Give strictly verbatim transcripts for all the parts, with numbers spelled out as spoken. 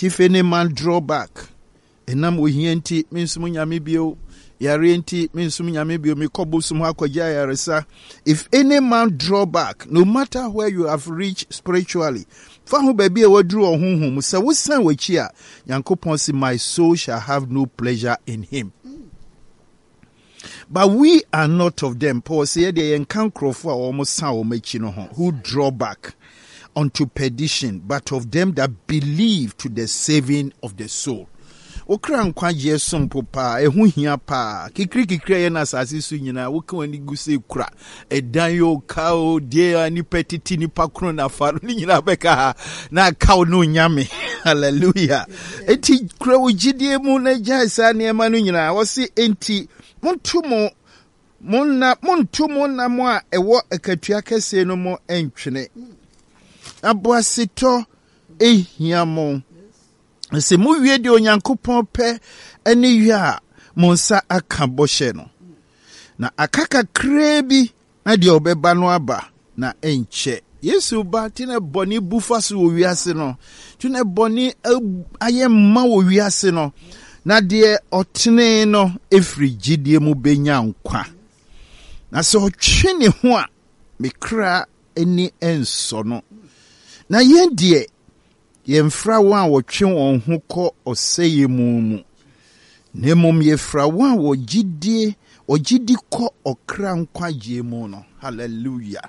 If any man draw back, enam ohienti minsum nyame bio, yarenti minsum nyame bio mi kobusum akwaja yaresa. If any man draw back, no matter where you have reached spiritually, fa ho baby e wadru ohunhum, se wo san wachi a, Nyankopon say my soul shall have no pleasure in him. But we are not of them. Paul said they encounter for almost who draw back unto perdition, but of them that believe to the saving of the soul. Okra nkwaje sompo pa ehu hia pa kikri kikri ye na asase su nyina woka wani guse kura edan yo kao die ani petiti ni pakro na faru ni nyina beka na kao no nyame. Hallelujah. Eti kura ujidie mu na jaisa ne ma no nyina wo se enti montumo monna montumo na mo a ewo akatua kese no mo entwene aboasito ehia mo se mu wie de Onyankopɔn pɛ ene wie a mo nsa aka bɔhye no na akaka krebi na de obeba no aba na enche Yesu ba tine boni bufa so wiase no tine boni ayemma wo wiase no na de otene no efri gidie mu benya nkwa na so twene ho a mekra eni enso no na yen de yemfra wan wo twe won ho ko oseye mu mu nemom yefra wan wo gidie ogidi ko okra nkwaje mu no. Hallelujah.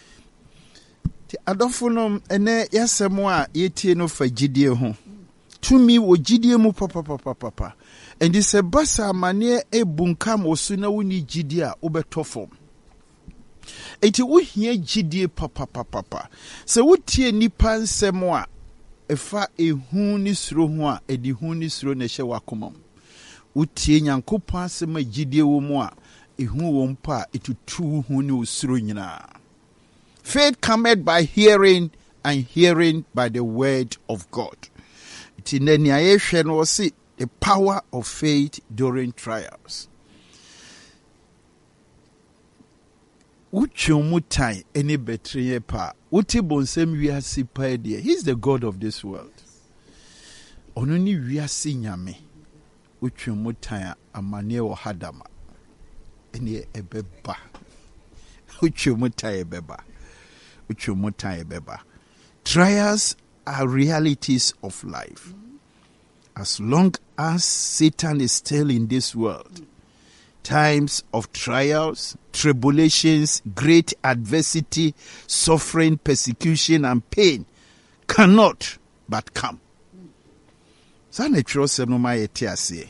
Ti adofo no ene yasemo a yetie no fa gidie ho tumi wo gidie mu papa papa papa endi se basa mane ebunkam osu na woni gidie a obetofom eti wo hia gidie papa papa papa se wotie nipa nsemo a efa ehu ni suro ho a edi hu ni suro na hye wakomam wotie Nyankopɔn asema gidie wo mu a ehu wo mpa etutu hu ni osuro nyina. Faith cometh by hearing, and hearing by the word of God. It in the see the power of faith during trials. Uchumutai any betrayal pa. Uti bonsem wiasi pa dia. He's the God of this world. Onuni wiasi nyame. Uchumutai amane wo hadama. Eni ebeba. Uchumutai ebeba. Uchumutai ebeba. Trials are realities of life. As long as Satan is still in this world, times of trials, tribulations, great adversity, suffering, persecution, and pain cannot but come. Sana trose no ma yete ase.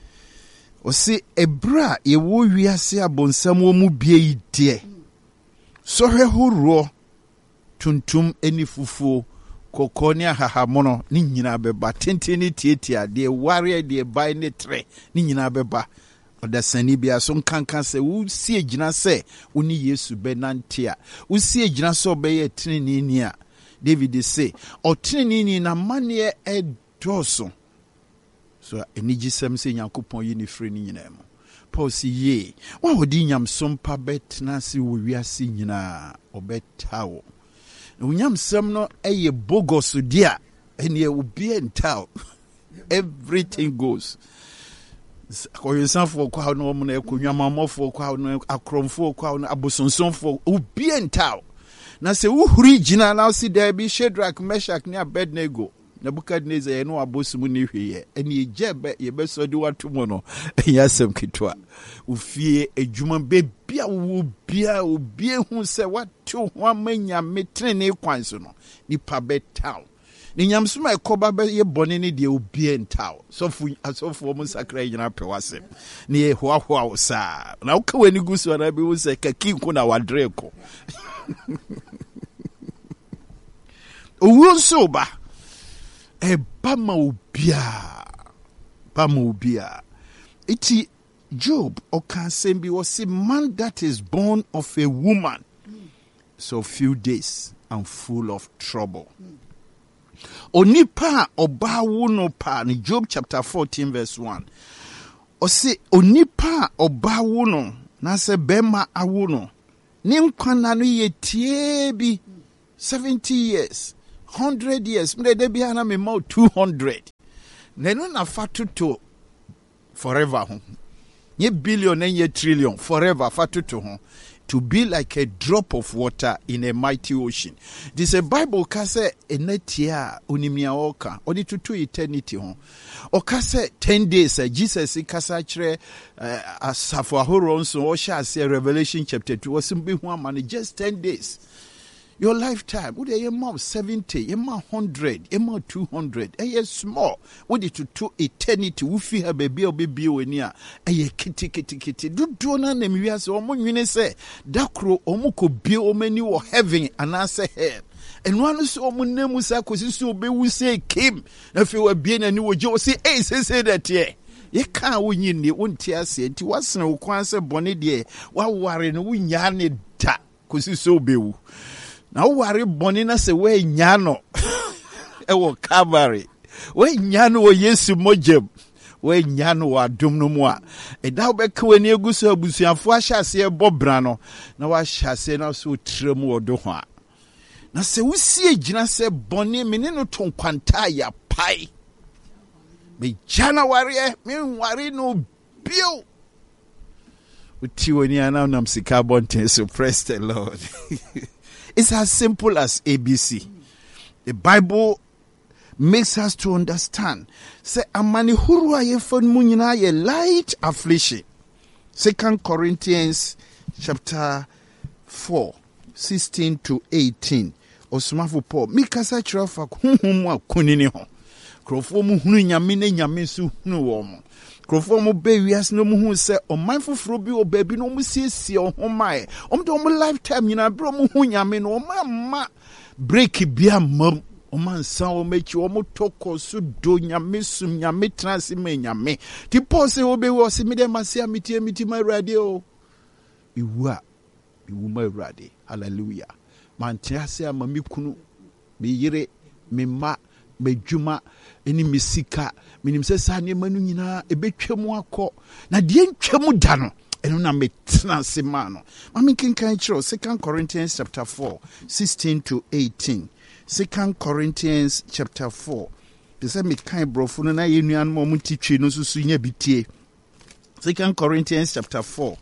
O se ebra ye wo wiase abonsam wo mu bie ide. So hehoro tuntum eni fufuo kokoni ahahamono ni nyina beba tenteni tietia de ware de bai ne tre ni nyina beba odasani bia so nkankan se wo si egina se woni Yesu benantia wo si egina so obeye tinini ni a David say otinini na mane e doso so enigisem se Nyankopon yi ni free ni nyina mo Paul si ye wa odi nyam sompa betna si wo wiase nyina obetawo unyam sem no eye bogos dia ene obi entao everything goes koyensanfo kwa no mo na ekonwamamofo kwa no akromfo kwa no abosonsonfo obi entao na se uhuri gina na si there bi Shadrach, Meshach ne Abednego Nebukadnezar ye no abosumu ni hweye ene ejebe ye besodi watomo no yasem kitwa ufie ejuma bebia wo bia obi hu se watu ho amanya metrene kwanso no nipa betaw ni nyamsuma ekoba be ye bone ne de obi entaw sofu asofu mo sakra nyina pewasem ne ye hoahoa wo sa na wo ka wani gusu na be wo se kakinku na wadreko owo so ba e bama obia bama obia iti Job okansembi was a man that is born of a woman so few days and full of trouble. Onipa oba wono pa ni Job chapter fourteen verse one. Ose onipa oba wono na se bema awono ni nkwana no ye tie bi seventy years hundred years. Me de bi ana me ma two hundred. Na no na fatu to forever ho. Ye billion and ye trillion forever fatu to ho. To be like a drop of water in a mighty ocean. This a Bible kase enetia unimia oka. Odi to eternity ho. O kase ten days. Uh, Jesus kasa chre uh, asafo ahoro nso o sha say Revelation chapter two. Wasimbi hu amane just ten days. Your lifetime, would a mom seventy, a mom hundred, a mom two hundred, a year small. Would it to two eternity? We feel a baby or baby when ya a ye kitty kitty kitty. Do do na name you as or when say Dakro Omoko be o many or heaven and answer her. And one is o name was a so be we say came. If you were being a new Joe say, hey, say that ye. Ye can't win in the one tear say it was no quansa bonnet dear. While warring we yarned ta, cause so be. Now worry bonina se we nyano e wo Calvary we nyano wo Yesu mojem we nyano wa dum no mu a e da be ka wani eguso abusuafo ahyase e bobra no na wa hyase na so trem wo do ho a na se wusie gina se boni me ne no to kwanta ya pai me January me worry no bio uti woni ana nam sika bonten so praise the Lord. It's as simple as A B C. The Bible makes us to understand. Say, amani hurua ye fon munyina ye light affliction. Second Corinthians chapter four, sixteen to eighteen. Osmafu Paul. Mikasa chirafa kuhumu wa kunini ho. Krofo mu hunu nyame ne nyame su hunu wo mo. Krofo mu be wias no mu hu se o mindful fro bi o baby no mu siesie o ho mai. O mde o mu lifetime nyina bro mu hu nyame no o ma ma break bia mam o man san o mechi o mu toko su do nyame sum nyame transi me nyame. Ti pose o be wo se me dem asia meti meti ma rade o. Iwu a iwu ma rade. Hallelujah. Man tiase ama mi kunu me yire me ma me djuma eni misika minim se sa ne manu nyina ebetwam akọ na de ntwam da no eno na metena se ma no mami kinkan kiro Second Corinthians chapter four, sixteen to eighteen. Second Corinthians chapter four. They say me kan brofo no na ye nuan mo mutitwe no susu nya bitie. Second Corinthians chapter four.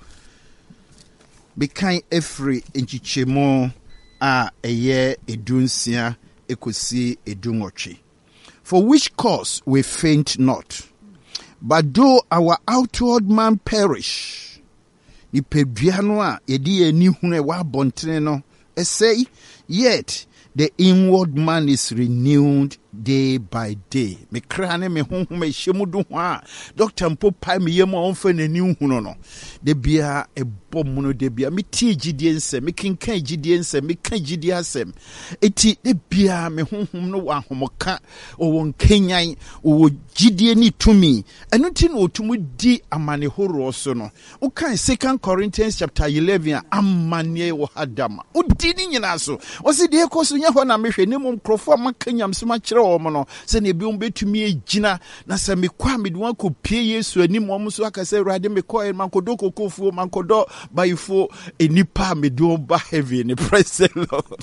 Be kan efri enchichemo a eye edunsia ekosi edunotwe. For which cause we faint not, but though our outward man perish, ni peduano a yedi eni hune wa bontene no, e say, yet the inward man is renewed day by day. Me krane me honhom me hyemudu ho a doctor mpo pai me yem onfa nani huno no. De bia e bom no de bia me tie gidie nsem me kenkan gidie nsem me kan gidie asem. Eti de bia me honhom no wa homoka o won kenyan o gidie ni tumi. Eno ti no otumu di amane horo so no. O kan Second Corinthians chapter eleven amane wo hadama. O di ni nyina so. O se de ekoso nya ho na mehwe ne mom krofo makanyam so ma kire wo mo no. Se ne bi on betumi egina na se me kwa me de wan ko pie Yesu ani mom so aka se rade me ko e man kodo kokofu man kodo before enipa me do ba heaven. Praise the Lord.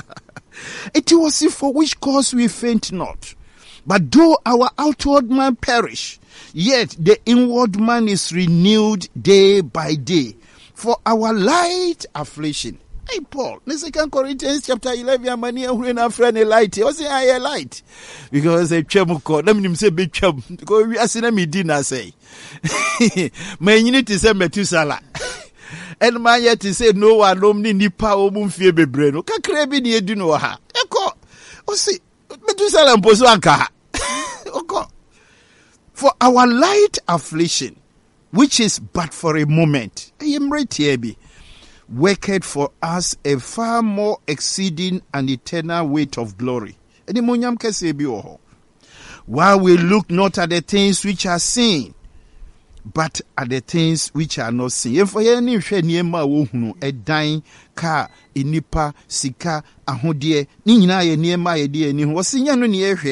It was for which cause we faint not. But though our outward man perish, yet the inward man is renewed day by day. For our light affliction. Hey Paul, in Second Corinthians chapter eleven, many are when a friend a light. I say I light because a chemuko. Let me say big chum. Because we are seeing me dinner say. My unit is a metusala. And my yet to say no one omni nipa omum fie bebre no. Ka krebi ni edu no ha. Eko. O si metusala mposo anka. Oko. For our light affliction, which is but for a moment. I am right here be. Worketh for us a far more exceeding and eternal weight of glory. While we look not at the things which are seen, but at the things which are not seen. If we any share niema wohunu edan ka enipa sika ahodie ni nyina ye niema ye die ni ho sinya no ne ehwe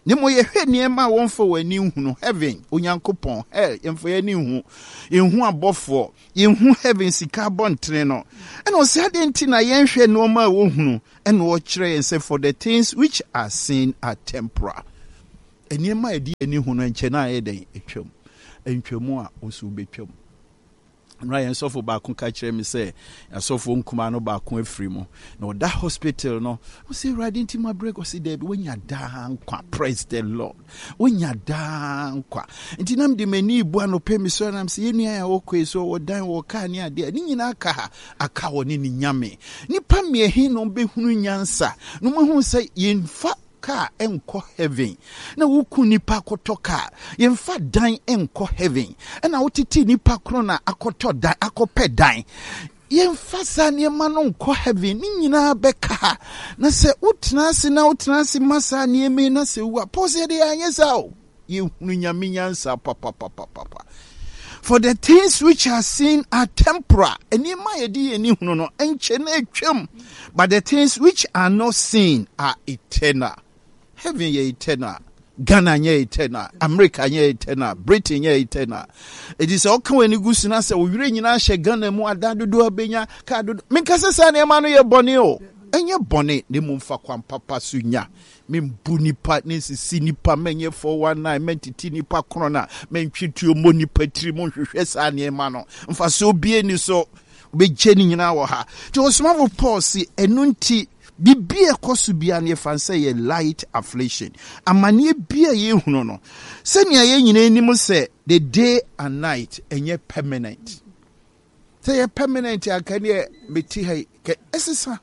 ne mo yɛhwɛ nneɛma a wɔmfa w'ani hunu heaven onyankopɔn hell yɛmfa yɛni hu yɛhu abɔfoɔ yɛhu heaven sika abɔntere no ɛna ɔsɛ ade nti na yɛnhwɛ nneɛma a wɔhunu ɛna wɔkyerɛ yɛn sɛ for the things which are seen are temporal nneɛma a ɛdi ani hu no nkyɛn a ɛyɛ dɛn atwam ntwamu a ɔso bɛtwam na yɛn sɔfo baako ka kyerɛ me sɛ asɔfo nkuma no baako afiri mu na ɔda hospital no ɔsɛ awurade nti ma break ɔsɛ daabi wonya daa nkwa praise the Lord wonya daa nkwa nti nam de m'ani bu anɔpɛ me so nam sɛ yɛnua a wɔkɔe so wɔdan wɔ kaa ne adeɛ ne nyinaa aka ha aka wɔ ne ne nyame nipa mmiɛhi no bɛhunu nyansa no mahu sɛ yɛmfa car enko heaven na woku nipa akoto car yemfa dan enko heaven na wotiti nipa kro na akoto dan akopɛ dan yemfa sa niema no enko heaven ni nyina beka na se wotena ase na wotena ase masa niema na se wa pose de anyesa o yehunu nyame nyansa papa papa papa for the things which are seen are temporal enima yedi eni hunu no enche na atwam but the things which are not seen are eternal. Heaven ye eternal, Ghana ye eternal, America ye eternal, Britain ye eternal. It is all come when you go to say, "We really na she Ghana mo adado do abenya ka do." Me kase sa na ma no ye bone o. Enye bone ne mo mfa kwan papa sunya. Me bu nipa ne sisi nipa menye four one nine mentiti nipa krono na mentwitu mo nipa tri mo hwehwe sa na ma no. Mfa so bie ni so be geni nyina wo ha. Ti osmavo Paul si enunti Bibia kosubia ne fansa ye light affliction. Amane bia ye hunu no. Senia ye nyina anim se the day and night enye permanent. Say ye permanent akane meti hai ke esesa.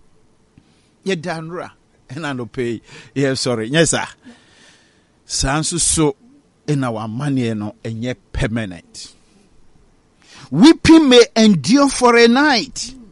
Ye danra ena no pay. Ye sorry. Yes sir. Sansu so in our money no enye permanent. Weeping may endure for a night.